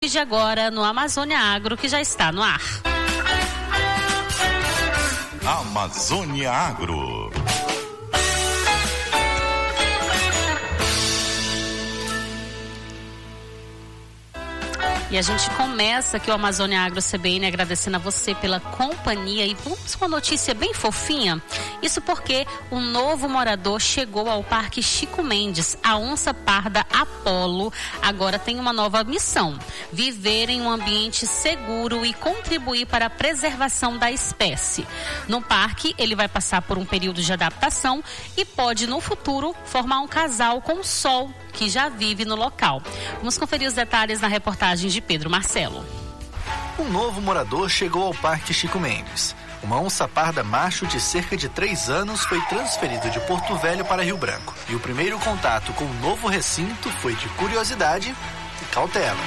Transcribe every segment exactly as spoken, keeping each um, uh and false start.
partir de agora no Amazônia Agro, que já está no ar. Amazônia Agro. E a gente começa aqui o Amazônia Agro C B N agradecendo a você pela companhia e vamos com uma notícia bem fofinha. Isso porque um novo morador chegou ao Parque Chico Mendes. A onça parda Apolo agora tem uma nova missão: viver em um ambiente seguro e contribuir para a preservação da espécie. No parque, ele vai passar por um período de adaptação e pode, no futuro, formar um casal com o sol, que já vive no local. Vamos conferir os detalhes na reportagem de Pedro Marcelo. Um novo morador chegou ao Parque Chico Mendes. Uma onça parda macho de cerca de três anos foi transferido de Porto Velho para Rio Branco. E o primeiro contato com o novo recinto foi de curiosidade e cautela.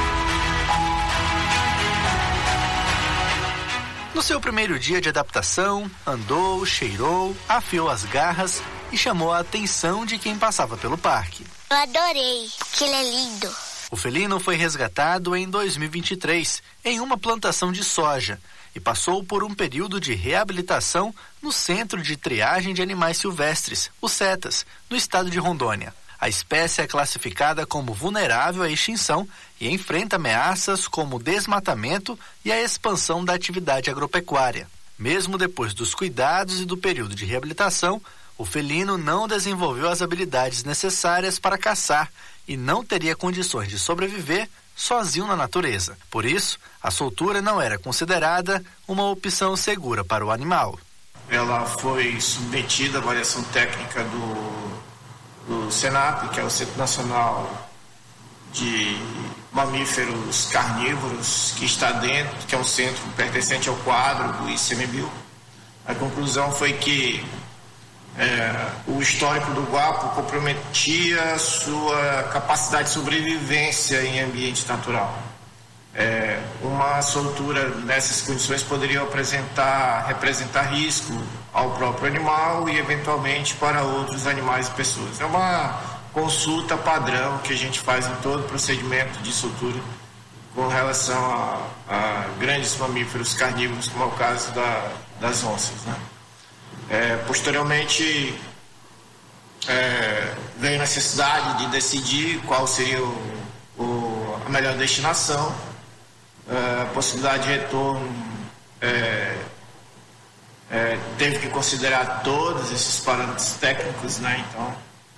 No seu primeiro dia de adaptação, andou, cheirou, afiou as garras e chamou a atenção de quem passava pelo parque. Eu adorei, porque ele é lindo. O felino foi resgatado em dois mil e vinte e três em uma plantação de soja e passou por um período de reabilitação no Centro de Triagem de Animais Silvestres, o CETAS, no estado de Rondônia. A espécie é classificada como vulnerável à extinção e enfrenta ameaças como o desmatamento e a expansão da atividade agropecuária. Mesmo depois dos cuidados e do período de reabilitação, o felino não desenvolveu as habilidades necessárias para caçar e não teria condições de sobreviver sozinho na natureza. Por isso, a soltura não era considerada uma opção segura para o animal. Ela foi submetida à avaliação técnica do, do SENAP, que é o Centro Nacional de Mamíferos Carnívoros, que está dentro, que é um centro pertencente ao quadro do I C M B I L. A conclusão foi que É, o histórico do guapo comprometia sua capacidade de sobrevivência em ambiente natural. É, uma soltura nessas condições poderia apresentar, representar risco ao próprio animal e eventualmente para outros animais e pessoas. É uma consulta padrão que a gente faz em todo procedimento de soltura com relação a, a grandes mamíferos carnívoros, como é o caso da, das onças, né? É, posteriormente é, veio a necessidade de decidir qual seria o, o, a melhor destinação, é, a possibilidade de retorno é, é, teve que considerar todos esses parâmetros técnicos, né? Então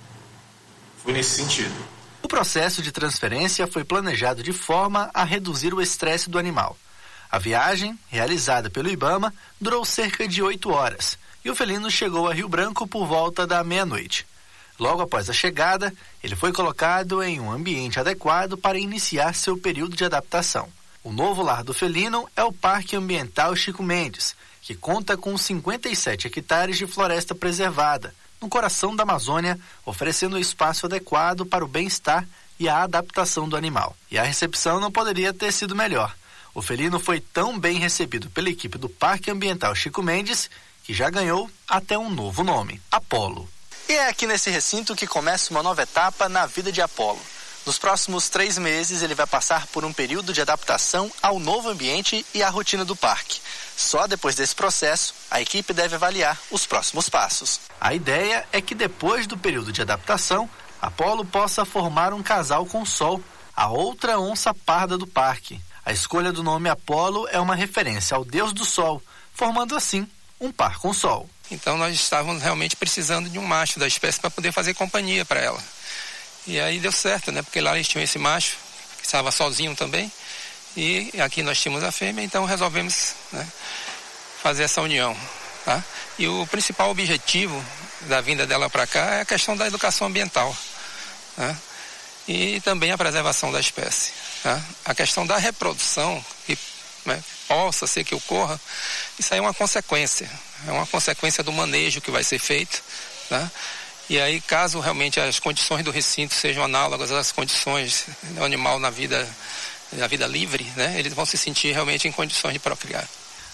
foi nesse sentido. O processo de transferência foi planejado de forma a reduzir o estresse do animal. A viagem, realizada pelo IBAMA, durou cerca de oito horas. E o felino chegou a Rio Branco por volta da meia-noite. Logo após a chegada, ele foi colocado em um ambiente adequado para iniciar seu período de adaptação. O novo lar do felino é o Parque Ambiental Chico Mendes, que conta com cinquenta e sete hectares de floresta preservada, no coração da Amazônia, oferecendo um espaço adequado para o bem-estar e a adaptação do animal. E a recepção não poderia ter sido melhor. O felino foi tão bem recebido pela equipe do Parque Ambiental Chico Mendes que já ganhou até um novo nome, Apolo. E é aqui nesse recinto que começa uma nova etapa na vida de Apolo. Nos próximos três meses, ele vai passar por um período de adaptação ao novo ambiente e à rotina do parque. Só depois desse processo, a equipe deve avaliar os próximos passos. A ideia é que depois do período de adaptação, Apolo possa formar um casal com o Sol, a outra onça parda do parque. A escolha do nome Apolo é uma referência ao deus do Sol, formando assim um par com o Sol. Então nós estávamos realmente precisando de um macho da espécie para poder fazer companhia para ela. E aí deu certo, né? Porque lá eles tinham esse macho, que estava sozinho também, e aqui nós tínhamos a fêmea, então resolvemos, né, fazer essa união, tá? E o principal objetivo da vinda dela para cá é a questão da educação ambiental, tá? E também a preservação da espécie, tá? A questão da reprodução, que, né, possa ser que ocorra, isso aí é uma consequência, é uma consequência do manejo que vai ser feito, tá? E aí, caso realmente as condições do recinto sejam análogas às condições do animal na vida, na vida livre, né, eles vão se sentir realmente em condições de procriar.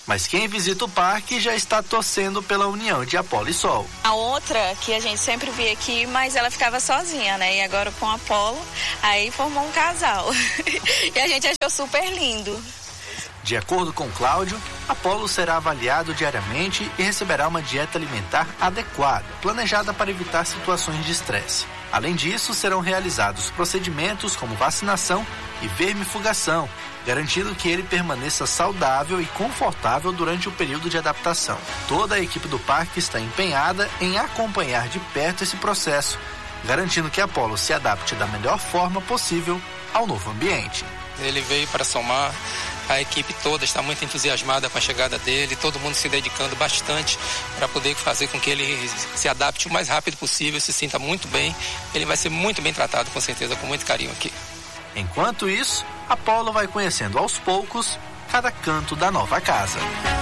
Mas quem visita o parque já está torcendo pela união de Apolo e Sol. A outra que a gente sempre via aqui, mas ela ficava sozinha, né? E agora com Apolo, aí formou um casal. E a gente achou super lindo. De acordo com Cláudio, Apolo será avaliado diariamente e receberá uma dieta alimentar adequada, planejada para evitar situações de estresse. Além disso, serão realizados procedimentos como vacinação e vermifugação, garantindo que ele permaneça saudável e confortável durante o período de adaptação. Toda a equipe do parque está empenhada em acompanhar de perto esse processo, garantindo que Apolo se adapte da melhor forma possível ao novo ambiente. Ele veio para somar, a equipe toda está muito entusiasmada com a chegada dele, todo mundo se dedicando bastante para poder fazer com que ele se adapte o mais rápido possível, se sinta muito bem. Ele vai ser muito bem tratado, com certeza, com muito carinho aqui. Enquanto isso, Apolo vai conhecendo aos poucos cada canto da nova casa.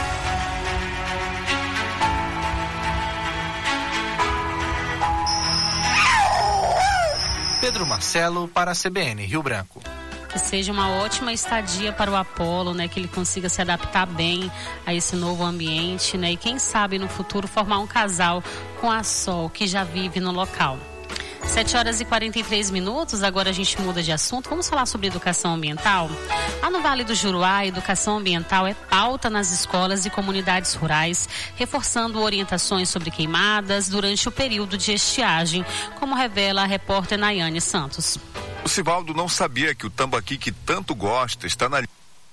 Pedro Marcelo para a C B N Rio Branco. Que seja uma ótima estadia para o Apolo, né? Que ele consiga se adaptar bem a esse novo ambiente, né? E quem sabe no futuro formar um casal com a Sol, que já vive no local. sete horas e quarenta e três minutos, agora a gente muda de assunto. Vamos falar sobre educação ambiental? Lá no Vale do Juruá, a educação ambiental é pauta nas escolas e comunidades rurais, reforçando orientações sobre queimadas durante o período de estiagem, como revela a repórter Nayane Santos. O Sivaldo não sabia que o tambaqui que tanto gosta está na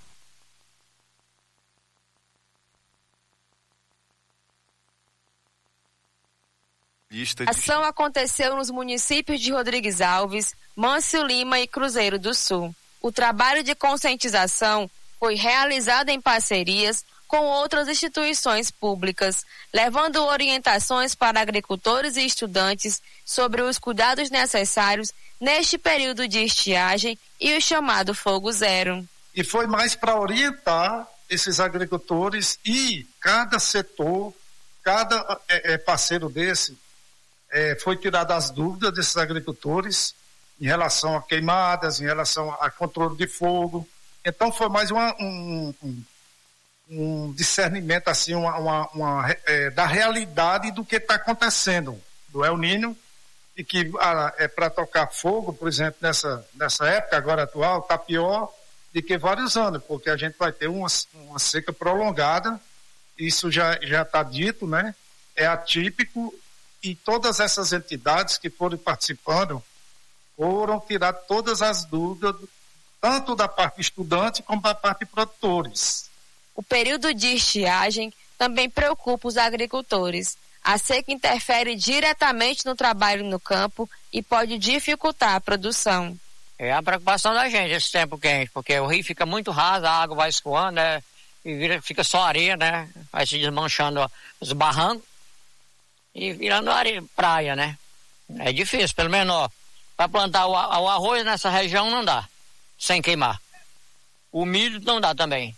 lista de... A ação aconteceu nos municípios de Rodrigues Alves, Mâncio Lima e Cruzeiro do Sul. O trabalho de conscientização foi realizado em parcerias com outras instituições públicas, levando orientações para agricultores e estudantes sobre os cuidados necessários neste período de estiagem e o chamado fogo zero. E foi mais para orientar esses agricultores e cada setor, cada é, é, parceiro desse, é, foi tirado as dúvidas desses agricultores em relação a queimadas, em relação a controle de fogo. Então foi mais uma, um, um, um discernimento assim, uma, uma, uma, é, da realidade do que está acontecendo, do El Niño, e que ah, é para tocar fogo, por exemplo, nessa, nessa época agora atual, está pior do que vários anos, porque a gente vai ter uma, uma seca prolongada, isso já já está dito, né? É atípico, e todas essas entidades que foram participando foram tirar todas as dúvidas, tanto da parte estudante como da parte de produtores. O período de estiagem também preocupa os agricultores. A seca interfere diretamente no trabalho no campo e pode dificultar a produção. É a preocupação da gente esse tempo quente, porque o rio fica muito raso, a água vai escoando, né? E vira, fica só areia, né? Vai se desmanchando os barrancos e virando areia, praia, né? É difícil, pelo menos para plantar o, o arroz nessa região não dá, sem queimar. O milho não dá também.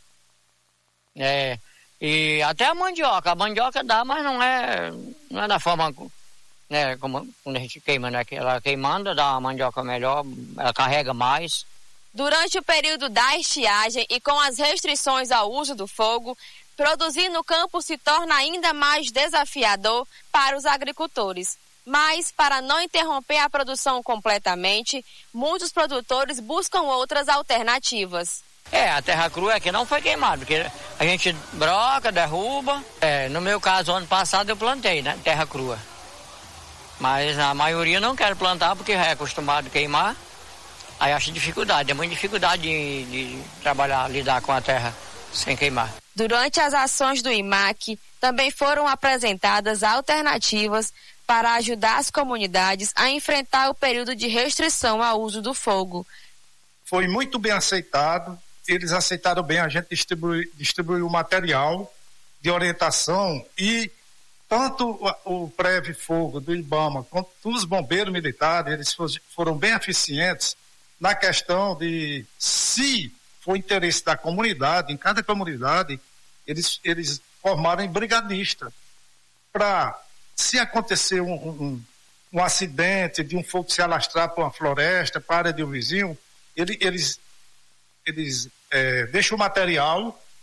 É... E até a mandioca, a mandioca dá, mas não é, não é da forma, né, como quando a gente queima, né? Ela queimando dá uma mandioca melhor, ela carrega mais. Durante o período da estiagem e com as restrições ao uso do fogo, produzir no campo se torna ainda mais desafiador para os agricultores. Mas, para não interromper a produção completamente, muitos produtores buscam outras alternativas. É, a terra crua aqui não foi queimada, porque a gente broca, derruba. É, no meu caso, ano passado eu plantei, né, terra crua. Mas a maioria não quer plantar porque já é acostumado a queimar. Aí acha dificuldade, é muita dificuldade de, de trabalhar, lidar com a terra sem queimar. Durante as ações do I M A C, também foram apresentadas alternativas para ajudar as comunidades a enfrentar o período de restrição ao uso do fogo. Foi muito bem aceitado. Eles aceitaram bem, a gente distribui, distribuiu o material de orientação e tanto o, o Preve Fogo do IBAMA quanto os bombeiros militares, eles foram bem eficientes na questão de, se for interesse da comunidade, em cada comunidade, eles, eles formaram em brigadista para, se acontecer um, um, um acidente de um fogo se alastrar para uma floresta, para a área de um vizinho, ele, eles eles é, deixam o material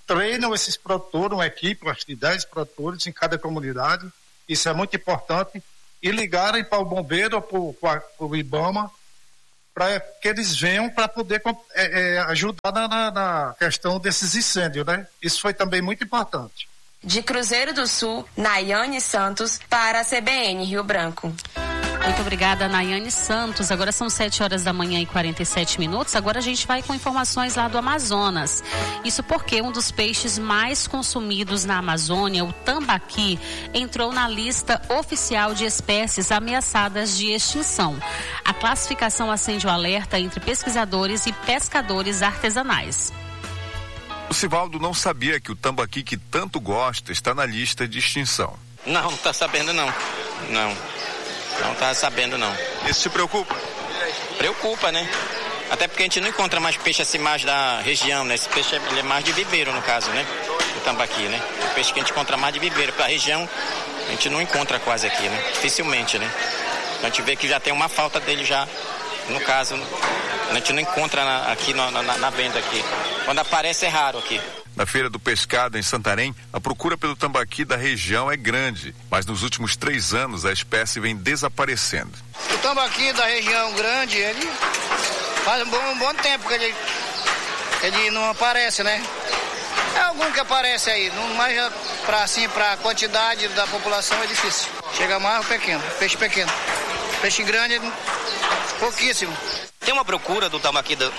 treinam esses produtores, uma equipe, acho que dez produtores em cada comunidade, isso é muito importante, e ligarem para o bombeiro ou para o IBAMA, para que eles venham para poder é, é, ajudar na, na, na questão desses incêndios, né? Isso foi também muito importante. De Cruzeiro do Sul, Nayane Santos, para a C B N Rio Branco. Muito obrigada, Nayane Santos. Agora são sete horas da manhã e quarenta e sete minutos. Agora a gente vai com informações lá do Amazonas. Isso porque um dos peixes mais consumidos na Amazônia, o tambaqui, entrou na lista oficial de espécies ameaçadas de extinção. A classificação acende o alerta entre pesquisadores e pescadores artesanais. O Sivaldo não sabia que o tambaqui que tanto gosta está na lista de extinção. Não, não está sabendo não. Não. Não tá sabendo, não. Isso te preocupa? Preocupa, né? Até porque a gente não encontra mais peixe assim mais da região, né? Esse peixe ele é mais de viveiro, no caso, né? O tambaqui, né? O peixe que a gente encontra mais de viveiro. Pra região, a gente não encontra quase aqui, né? Dificilmente, né? Então a gente vê que já tem uma falta dele já, no caso, a gente não encontra na, aqui na, na, na venda aqui. Quando aparece é raro aqui. Na Feira do Pescado, em Santarém, a procura pelo tambaqui da região é grande, mas nos últimos três anos a espécie vem desaparecendo. O tambaqui da região grande, ele faz um bom, um bom tempo que ele, ele não aparece, né? É algum que aparece aí, não mais para assim, para a quantidade da população é difícil. Chega mais pequeno, peixe pequeno. Peixe grande, pouquíssimo. Tem uma procura do tambaqui da,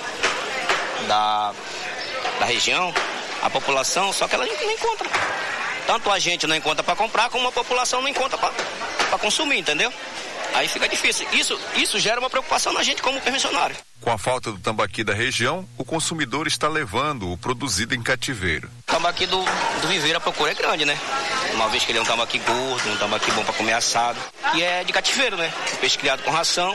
da, da região, a população, só que ela não encontra. Tanto a gente não encontra para comprar, como a população não encontra para consumir, entendeu? Aí fica difícil. Isso, isso gera uma preocupação na gente como permissionário. Com a falta do tambaqui da região, o consumidor está levando o produzido em cativeiro. O tambaqui do, do viveiro, a procura é grande, né? Uma vez que ele é um tambaqui gordo, um tambaqui bom para comer assado. E é de cativeiro, né? Um peixe criado com ração,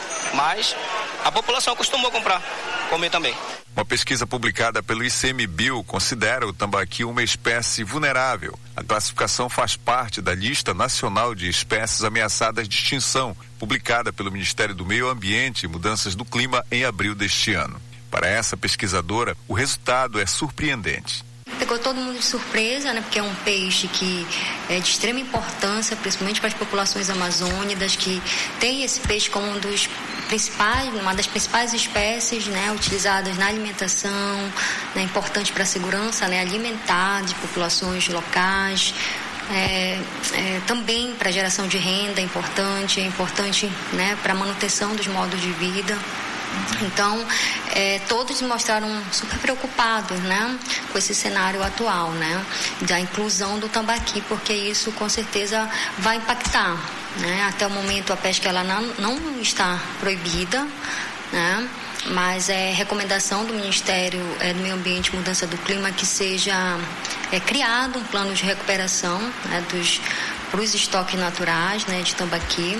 mas a população acostumou a comprar, comer também. Uma pesquisa publicada pelo ICMBio considera o tambaqui uma espécie vulnerável. A classificação faz parte da lista nacional de espécies ameaçadas de extinção, publicada pelo Ministério do Meio Ambiente e Mudanças do Clima em abril deste ano. Para essa pesquisadora, o resultado é surpreendente. Pegou todo mundo de surpresa, né? Porque é um peixe que é de extrema importância, principalmente para as populações amazônicas, que tem esse peixe como um dos principais, uma das principais espécies, né, utilizadas na alimentação, né, importante para a segurança, né, alimentar de populações locais. É, é, também para a geração de renda é importante, é importante, né, para a manutenção dos modos de vida. Então, é, todos mostraram super preocupados, né, com esse cenário atual, né, da inclusão do tambaqui, porque isso com certeza vai impactar, né. Até o momento a pesca ela não, não está proibida, né, mas é recomendação do Ministério é, do Meio Ambiente e Mudança do Clima que seja é, criado um plano de recuperação, né, dos para os estoques naturais, né, de tambaqui,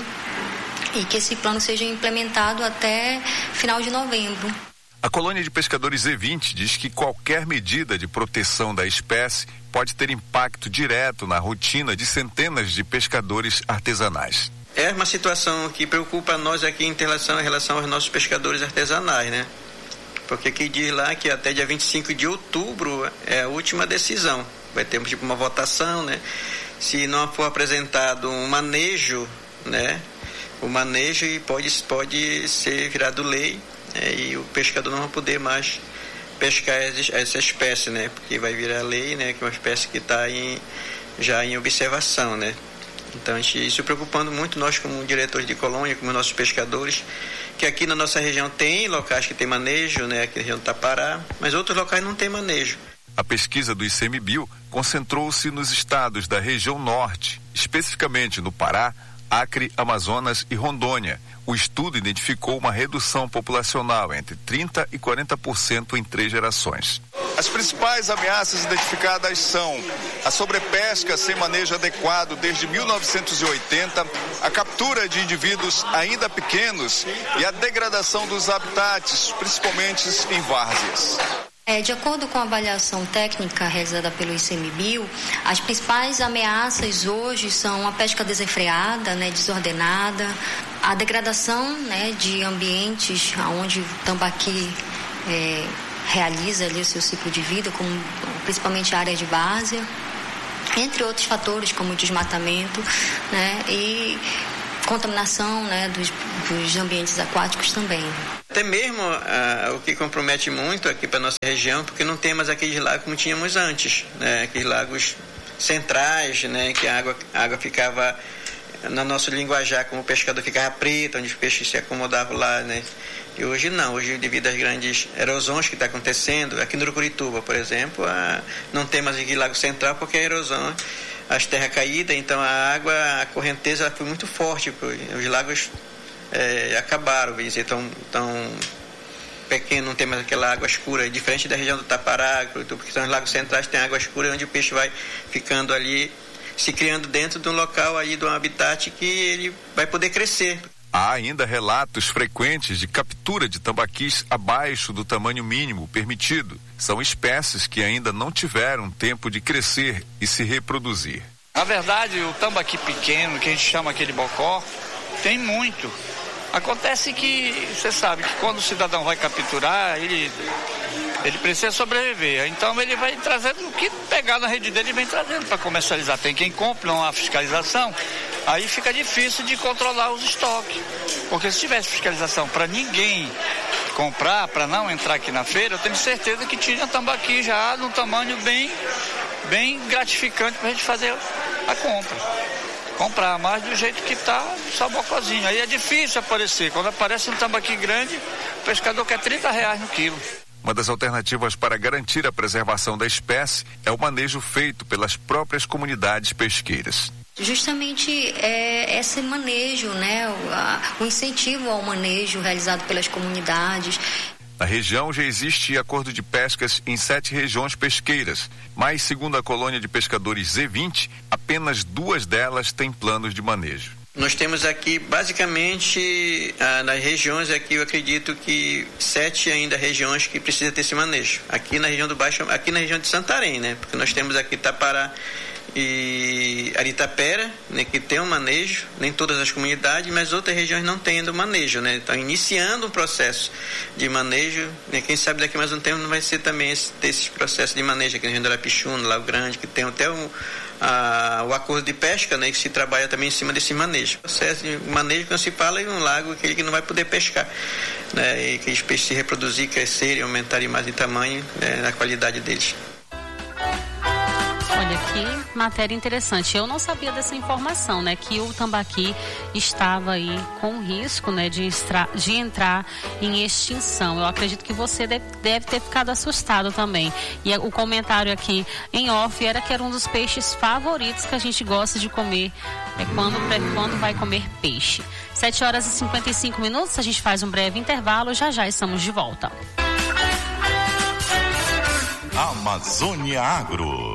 e que esse plano seja implementado até final de novembro. A colônia de pescadores E vinte diz que qualquer medida de proteção da espécie pode ter impacto direto na rotina de centenas de pescadores artesanais. É uma situação que preocupa nós aqui em relação, em relação aos nossos pescadores artesanais, né? Porque aqui diz lá que até dia vinte e cinco de outubro é a última decisão. Vai ter tipo uma votação, né? Se não for apresentado um manejo, né? O manejo pode, pode ser virado lei, né, e o pescador não vai poder mais pescar essa espécie, né? Porque vai virar lei, né? Que é uma espécie que está já em observação, né? Então, a gente, isso preocupando muito nós como diretores de colônia, como nossos pescadores, que aqui na nossa região tem locais que tem manejo, né? Aqui na região do Tapará, mas outros locais não tem manejo. A pesquisa do ICMBio concentrou-se nos estados da região norte, especificamente no Pará, Acre, Amazonas e Rondônia. O estudo identificou uma redução populacional entre trinta por cento e quarenta por cento em três gerações. As principais ameaças identificadas são a sobrepesca sem manejo adequado desde mil novecentos e oitenta, a captura de indivíduos ainda pequenos e a degradação dos habitats, principalmente em várzeas. É, de acordo com a avaliação técnica realizada pelo ICMBio, as principais ameaças hoje são a pesca desenfreada, né, desordenada, a degradação, né, de ambientes onde o tambaqui é, realiza ali o seu ciclo de vida, como principalmente a área de várzea, entre outros fatores como o desmatamento, né, e contaminação, né, dos, dos ambientes aquáticos também. Até mesmo ah, o que compromete muito aqui para nossa região, porque não tem mais aqueles lagos como tínhamos antes, né, aqueles lagos centrais, né, que a água, a água ficava, no nosso linguajar, como o pescador ficava preto, onde os peixes se acomodavam lá, né. E hoje não, hoje devido às grandes erosões que está acontecendo, aqui no Urucurituba, por exemplo, a, não tem mais aquele lago central porque a erosão, as terras caídas, então a água, a correnteza foi muito forte, os lagos é, acabaram, vamos dizer, tão, tão pequeno, não tem mais aquela água escura, diferente da região do Tapará, porque são os lagos centrais, tem água escura, onde o peixe vai ficando ali, se criando dentro de um local aí, de um habitat que ele vai poder crescer. Há ainda relatos frequentes de captura de tambaquis abaixo do tamanho mínimo permitido. São espécies que ainda não tiveram tempo de crescer e se reproduzir. Na verdade, o tambaqui pequeno, que a gente chama aquele bocó, tem muito. Acontece que, você sabe, que quando o cidadão vai capturar, ele, ele precisa sobreviver. Então ele vai trazendo o que pegar na rede dele e vem trazendo para comercializar. Tem quem compra, não há fiscalização. Aí fica difícil de controlar os estoques, porque se tivesse fiscalização para ninguém comprar, para não entrar aqui na feira, eu tenho certeza que tinha tambaqui já num tamanho bem, bem gratificante para a gente fazer a compra. Comprar, mas do jeito que está, só bocozinho. Aí é difícil aparecer. Quando aparece um tambaqui grande, o pescador quer trinta reais no quilo. Uma das alternativas para garantir a preservação da espécie é o manejo feito pelas próprias comunidades pesqueiras. Justamente é, esse manejo, né, o, a, o incentivo ao manejo realizado pelas comunidades. Na região já existe acordo de pescas em sete regiões pesqueiras, mas segundo a colônia de pescadores Z vinte, apenas duas delas têm planos de manejo. Nós temos aqui, basicamente, ah, nas regiões aqui, eu acredito que sete ainda regiões que precisam ter esse manejo. Aqui na região do Baixo, aqui na região de Santarém, né? Porque nós temos aqui Tapará e Aritapera, né, que tem um manejo, nem todas as comunidades, mas outras regiões não têm ainda o manejo, né? Estão iniciando um processo de manejo, né? Quem sabe daqui mais um tempo não vai ser também esse, esse processo de manejo aqui na região do Arapixuna, Lago Grande, que tem até um, a, o acordo de pesca, né, que se trabalha também em cima desse manejo. O processo de manejo que não se fala em um lago aquele que não vai poder pescar, né? E que os peixes se reproduzir, crescerem, aumentarem mais em tamanho, né, na qualidade deles. Olha que matéria interessante. Eu não sabia dessa informação, né? Que o tambaqui estava aí com risco, né? De, extra, de entrar em extinção. Eu acredito que você deve, deve ter ficado assustado também. E o comentário aqui em off era que era um dos peixes favoritos que a gente gosta de comer. É quando, quando vai comer peixe. sete horas e cinquenta e cinco minutos. A gente faz um breve intervalo. Já já estamos de volta. Amazônia Agro.